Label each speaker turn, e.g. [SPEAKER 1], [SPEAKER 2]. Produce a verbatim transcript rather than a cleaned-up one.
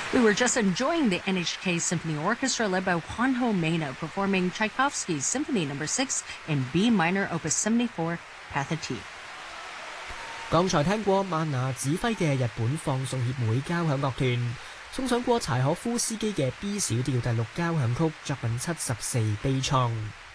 [SPEAKER 1] We were just enjoying the N H K Symphony Orchestra led by Juanjo Mena performing Tchaikovsky's Symphony Number Six in B minor, Opus seventy-four, Pathetique。
[SPEAKER 2] 剛才聽過曼拿指揮嘅日本放送協會交響樂團，送上過柴可夫斯基嘅 B 小調第六交響曲作品七十四悲愴。